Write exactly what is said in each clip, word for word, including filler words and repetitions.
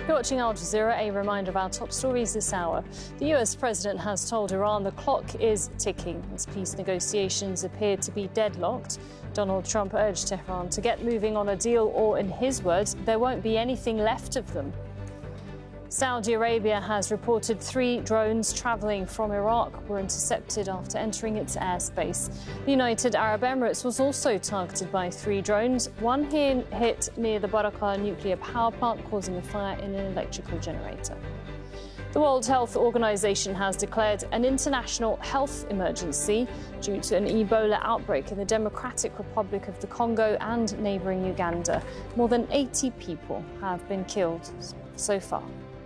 You're watching Al Jazeera. A reminder of our top stories this hour. The U S president has told Iran the clock is ticking as peace negotiations appear to be deadlocked. Donald Trump urged Tehran to get moving on a deal, or in his words, there won't be anything left of them. Saudi Arabia has reported three drones travelling from Iraq were intercepted after entering its airspace. The United Arab Emirates was also targeted by three drones. One hit near the Barakah nuclear power plant, causing a fire in an electrical generator. The World Health Organization has declared an international health emergency due to an Ebola outbreak in the Democratic Republic of the Congo and neighbouring Uganda. More than eighty people have been killed so far.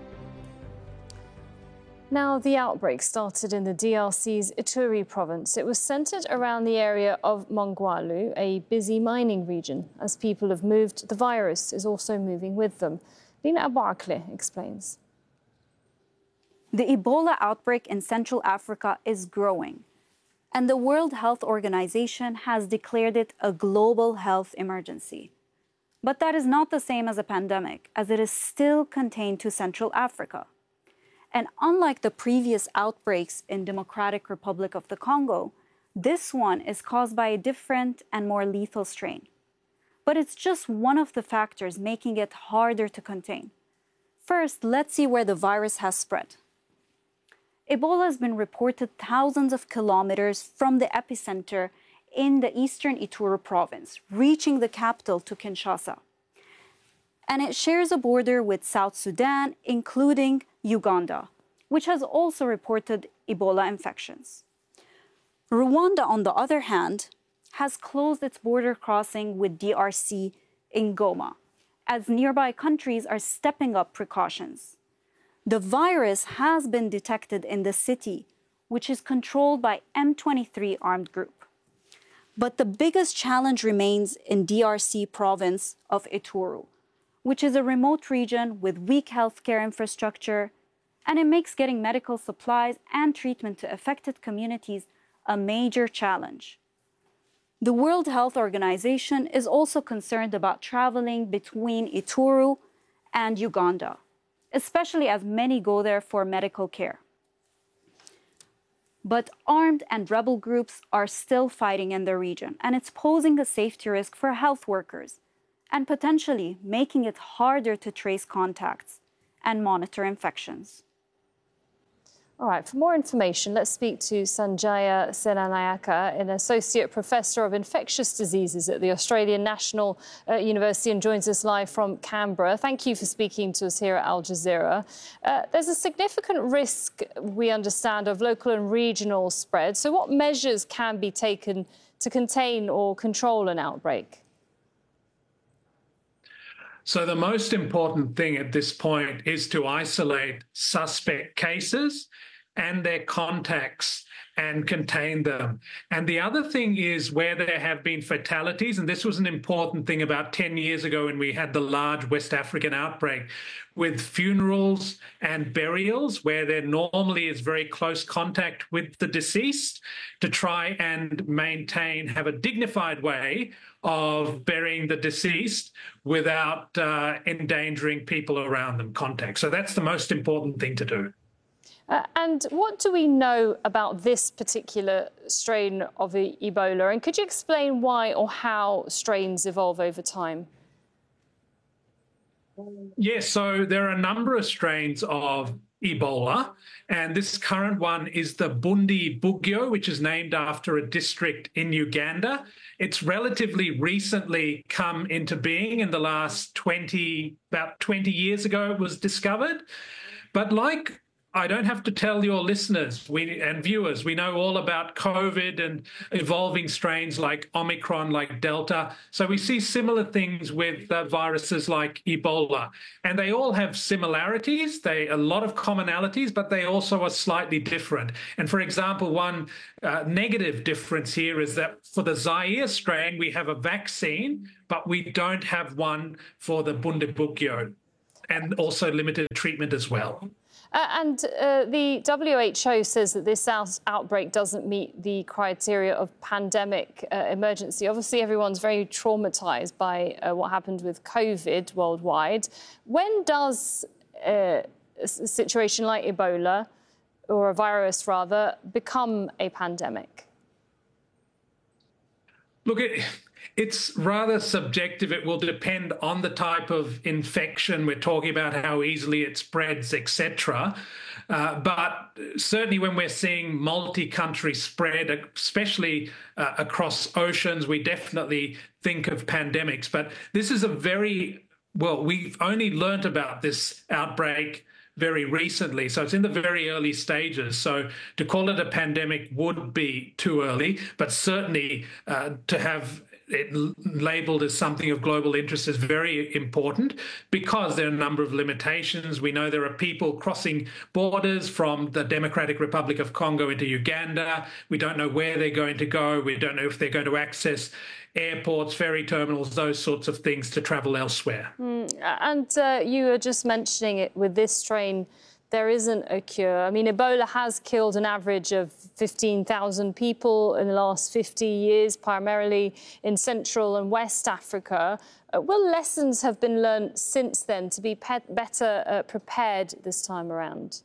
Now, the outbreak started in the D R C's Ituri province. It was centred around the area of Mongwalu, a busy mining region. As people have moved, the virus is also moving with them. Lina Abouakle explains. The Ebola outbreak in Central Africa is growing, and the World Health Organization has declared it a global health emergency. But that is not the same as a pandemic, as it is still contained to Central Africa. And unlike the previous outbreaks in Democratic Republic of the Congo, this one is caused by a different and more lethal strain. But it's just one of the factors making it harder to contain. First, let's see where the virus has spread. Ebola has been reported thousands of kilometers from the epicenter in the eastern Ituri province, reaching the capital to Kinshasa. And it shares a border with South Sudan, including Uganda, which has also reported Ebola infections. Rwanda, on the other hand, has closed its border crossing with D R C in Goma, as nearby countries are stepping up precautions. The virus has been detected in the city, which is controlled by M twenty-three armed group. But the biggest challenge remains in D R C province of Ituri, which is a remote region with weak healthcare infrastructure, and it makes getting medical supplies and treatment to affected communities a major challenge. The World Health Organization is also concerned about traveling between Ituri and Uganda, especially as many go there for medical care. But armed and rebel groups are still fighting in the region, and it's posing a safety risk for health workers, and potentially making it harder to trace contacts and monitor infections. All right, for more information, let's speak to Sanjaya Senanayake, an Associate Professor of Infectious Diseases at the Australian National uh, University, and joins us live from Canberra. Thank you for speaking to us here at Al Jazeera. Uh, there's a significant risk, we understand, of local and regional spread. So what measures can be taken to contain or control an outbreak? So the most important thing at this point is to isolate suspect cases and their contacts and contain them. And the other thing is where there have been fatalities, and this was an important thing about ten years ago when we had the large West African outbreak, with funerals and burials where there normally is very close contact with the deceased, to try and maintain, have a dignified way of burying the deceased without uh, endangering people around them, contact. So that's the most important thing to do. Uh, and what do we know about this particular strain of e Ebola? And could you explain why or how strains evolve over time? Yes, so there are a number of strains of Ebola, and this current one is the Bundi Bugyo, which is named after a district in Uganda. It's relatively recently come into being in the last twenty, about twenty years ago it was discovered. But like I don't have to tell your listeners we, and viewers, we know all about COVID and evolving strains like Omicron, like Delta. So we see similar things with uh, viruses like Ebola. And they all have similarities, they a lot of commonalities, but they also are slightly different. And for example, one uh, negative difference here is that for the Zaire strain, we have a vaccine, but we don't have one for the Bundibugyo, and also limited treatment as well. Uh, and uh, the W H O says that this out outbreak doesn't meet the criteria of pandemic uh, emergency. Obviously, everyone's very traumatized by uh, what happened with COVID worldwide. When does uh, a situation like Ebola, or a virus rather, become a pandemic? Look, it, it's rather subjective. It will depend on the type of infection we're talking about, how easily it spreads, et cetera. Uh, but certainly when we're seeing multi-country spread, especially uh, across oceans, we definitely think of pandemics. But this is a very, well, we've only learnt about this outbreak very recently, so it's in the very early stages. So to call it a pandemic would be too early, but certainly uh, to have it labelled as something of global interest is very important because there are a number of limitations. We know there are people crossing borders from the Democratic Republic of Congo into Uganda. We don't know where they're going to go. We don't know if they're going to access airports, ferry terminals, those sorts of things to travel elsewhere. Mm, and uh, you were just mentioning it with this strain, there isn't a cure. I mean, Ebola has killed an average of fifteen thousand people in the last fifty years, primarily in Central and West Africa. Uh, what lessons have been learned since then to be pe- better uh, prepared this time around?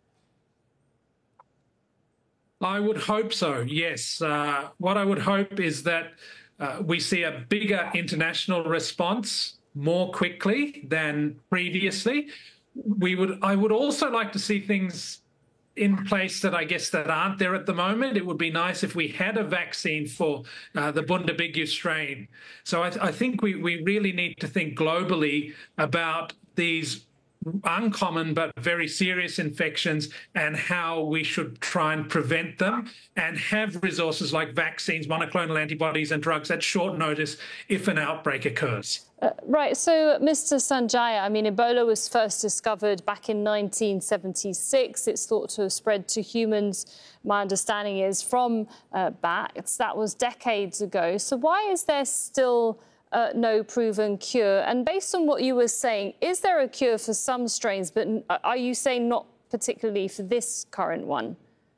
I would hope so, yes. Uh, what I would hope is that uh, we see a bigger international response more quickly than previously. We would. I would also like to see things in place that I guess that aren't there at the moment. It would be nice if we had a vaccine for uh, the Bundibugyo strain. So I, th- I think we, we really need to think globally about these uncommon but very serious infections and how we should try and prevent them and have resources like vaccines, monoclonal antibodies and drugs at short notice if an outbreak occurs. Uh, right, so Mister Sanjaya, I mean, Ebola was first discovered back in nineteen seventy-six. It's thought to have spread to humans, my understanding is, from uh, bats. That was decades ago. So why is there still uh, no proven cure? And based on what you were saying, is there a cure for some strains, but are you saying not particularly for this current one?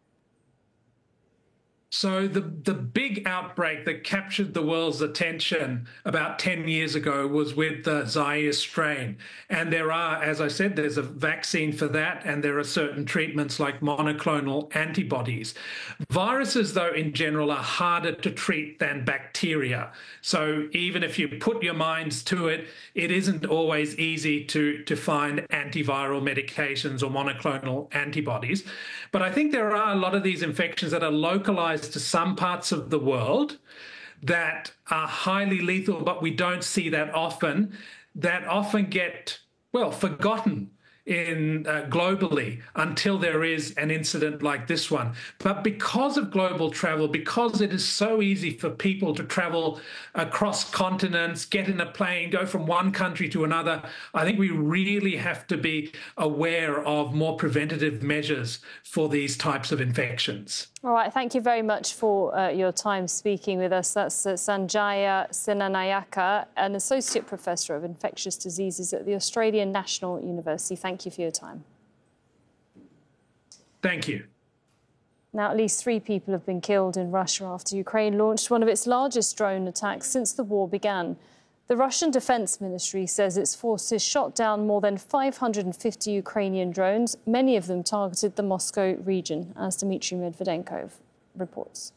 So the, the big outbreak that captured the world's attention about ten years ago was with the Zaire strain. And there are, as I said, there's a vaccine for that, and there are certain treatments like monoclonal antibodies. Viruses, though, in general, are harder to treat than bacteria. So even if you put your minds to it, it isn't always easy to, to find antiviral medications or monoclonal antibodies. But I think there are a lot of these infections that are localized to some parts of the world that are highly lethal, but we don't see that often, that often get, well, forgotten in uh, globally until there is an incident like this one. But because of global travel, because it is so easy for people to travel across continents, get in a plane, go from one country to another, I think we really have to be aware of more preventative measures for these types of infections. All right, thank you very much for uh, your time speaking with us. That's uh, Sanjaya Senanayake, an Associate Professor of Infectious Diseases at the Australian National University. Thank you for your time. Thank you. Now, at least three people have been killed in Russia after Ukraine launched one of its largest drone attacks since the war began. The Russian Defense Ministry says its forces shot down more than five hundred fifty Ukrainian drones. Many of them targeted the Moscow region, as Dmitry Medvedenko reports.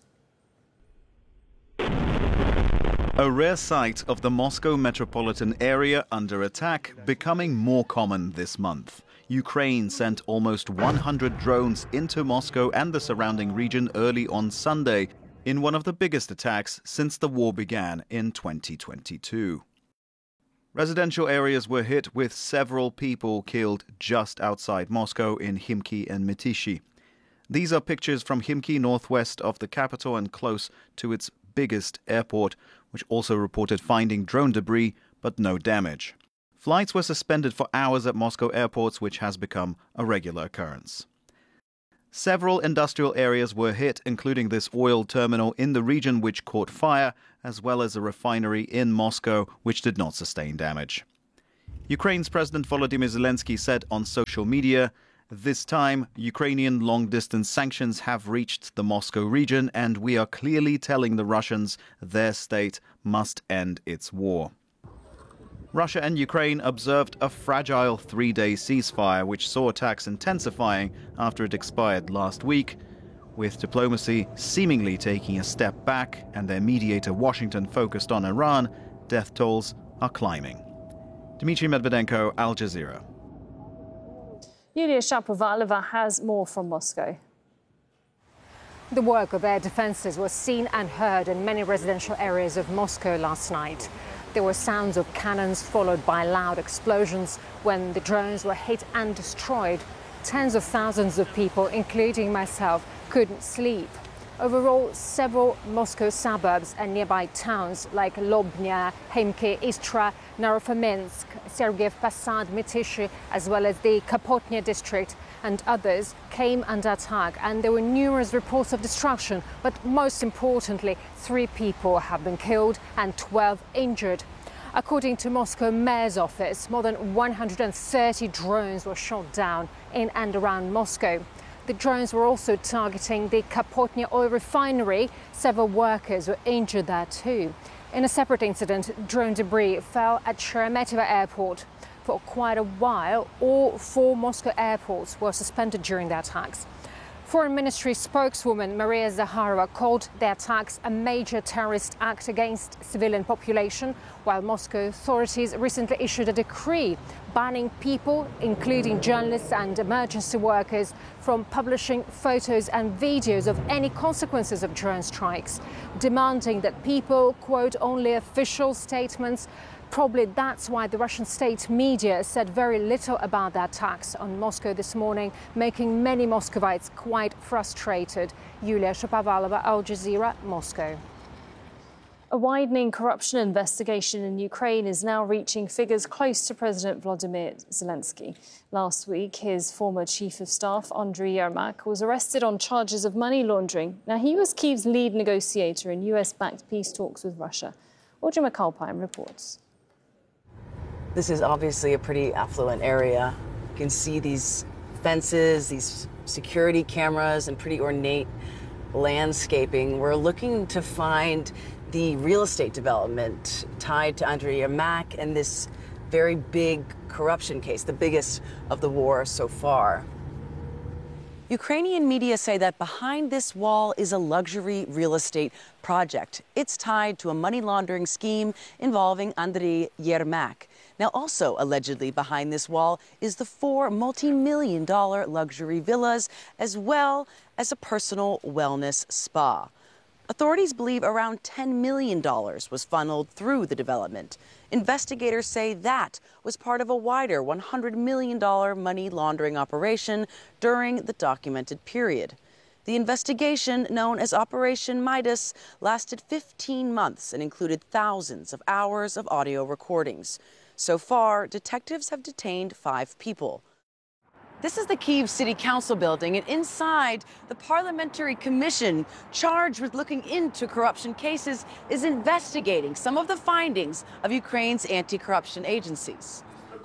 A rare sight of the Moscow metropolitan area under attack becoming more common this month. Ukraine sent almost one hundred drones into Moscow and the surrounding region early on Sunday, in one of the biggest attacks since the war began in twenty twenty-two. Residential areas were hit with several people killed just outside Moscow in Khimki and Mytishi. These are pictures from Khimki, northwest of the capital and close to its biggest airport, which also reported finding drone debris but no damage. Flights were suspended for hours at Moscow airports, which has become a regular occurrence. Several industrial areas were hit, including this oil terminal in the region which caught fire, as well as a refinery in Moscow which did not sustain damage. Ukraine's President Volodymyr Zelensky said on social media, "This time, Ukrainian long-distance sanctions have reached the Moscow region, and we are clearly telling the Russians their state must end its war." Russia and Ukraine observed a fragile three-day ceasefire, which saw attacks intensifying after it expired last week. With diplomacy seemingly taking a step back and their mediator Washington focused on Iran, death tolls are climbing. Dmitry Medvedenko, Al Jazeera. Yulia Shapovalova has more from Moscow. The work of air defences was seen and heard in many residential areas of Moscow last night. There were sounds of cannons followed by loud explosions when the drones were hit and destroyed. Tens of thousands of people, including myself, couldn't sleep. Overall, several Moscow suburbs and nearby towns like Lobnya, Himki, Istra, Narofamensk, Sergeyev Posad, Mytishi, as well as the Kapotnya district and others came under attack, and there were numerous reports of destruction, but most importantly, three people have been killed and twelve injured. According to Moscow Mayor's office, more than one hundred thirty drones were shot down in and around Moscow. The drones were also targeting the Kapotnya oil refinery. Several workers were injured there too. In a separate incident, drone debris fell at Sheremetyevo airport. For quite a while, all four Moscow airports were suspended during the attacks. Foreign Ministry spokeswoman Maria Zakharova called the attacks a major terrorist act against civilian population, while Moscow authorities recently issued a decree banning people, including journalists and emergency workers, from publishing photos and videos of any consequences of drone strikes, demanding that people quote only official statements. Probably that's why the Russian state media said very little about the attacks on Moscow this morning, making many Muscovites quite frustrated. Yulia Shapovalova, Al Jazeera, Moscow. A widening corruption investigation in Ukraine is now reaching figures close to President Volodymyr Zelensky. Last week, his former chief of staff, Andriy Yermak, was arrested on charges of money laundering. Now, he was Kyiv's lead negotiator in U S-backed peace talks with Russia. Audrey McAlpine reports. This is obviously a pretty affluent area. You can see these fences, these security cameras, and pretty ornate landscaping. We're looking to find the real estate development tied to Andriy Yermak and this very big corruption case, the biggest of the war so far. Ukrainian media say that behind this wall is a luxury real estate project. It's tied to a money laundering scheme involving Andriy Yermak. Now, also allegedly behind this wall is the four multi-million dollar luxury villas, as well as a personal wellness spa. Authorities believe around ten million dollars was funneled through the development. Investigators say that was part of a wider one hundred million dollar money laundering operation during the documented period. The investigation, known as Operation Midas, lasted fifteen months and included thousands of hours of audio recordings. So far, detectives have detained five people. This is the Kyiv City Council building, and inside, the Parliamentary Commission charged with looking into corruption cases is investigating some of the findings of Ukraine's anti-corruption agencies.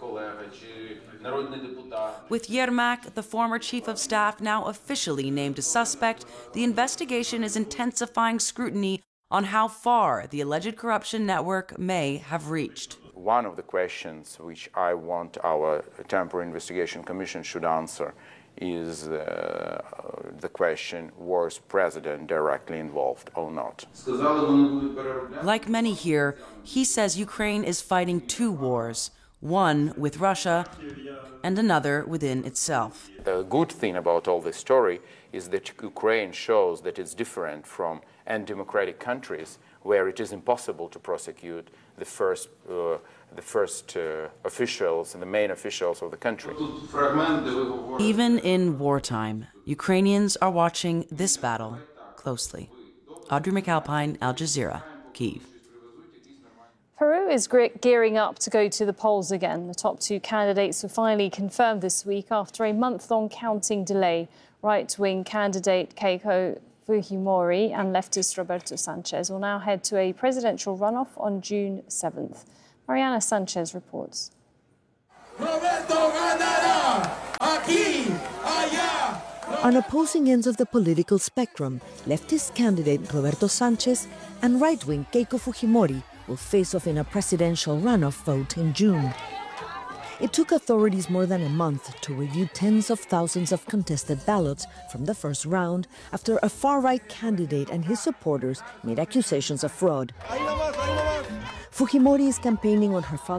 With Yermak, the former chief of staff, now officially named a suspect, the investigation is intensifying scrutiny on how far the alleged corruption network may have reached. One of the questions which I want our temporary investigation commission should answer is uh, the question, was president directly involved or not? Like many here, he says Ukraine is fighting two wars, one with Russia and another within itself. The good thing about all this story is that Ukraine shows that it's different from undemocratic countries where it is impossible to prosecute the first, uh, the first uh, officials and the main officials of the country. Even in wartime, Ukrainians are watching this battle closely. Audrey McAlpine, Al Jazeera, Kyiv. Peru is gearing up to go to the polls again. The top two candidates were finally confirmed this week after a month-long counting delay. Right-wing candidate Keiko Fujimori and leftist Roberto Sanchez will now head to a presidential runoff on June seventh. Mariana Sanchez reports. On opposing ends of the political spectrum, leftist candidate Roberto Sanchez and right-wing Keiko Fujimori will face off in a presidential runoff vote in June. It took authorities more than a month to review tens of thousands of contested ballots from the first round after a far-right candidate and his supporters made accusations of fraud. Fujimori is campaigning on her father